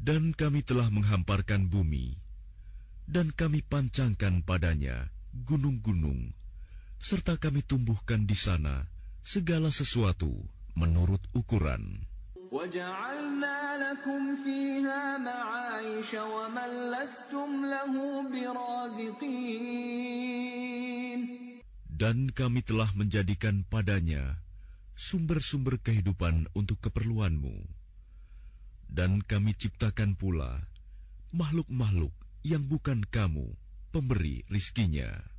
Dan kami telah menghamparkan bumi, dan kami pancangkan padanya gunung-gunung, serta kami tumbuhkan di sana segala sesuatu menurut ukuran. وَجَعَلْنَا لَكُمْ فِيهَا مَعَايِشَ وَمَن لَّسْتُمْ لَهُ بِرَازِقِينَ. Dan kami telah menjadikan padanya sumber-sumber kehidupan untuk keperluanmu. Dan kami ciptakan pula makhluk-makhluk yang bukan kamu pemberi rizkinya.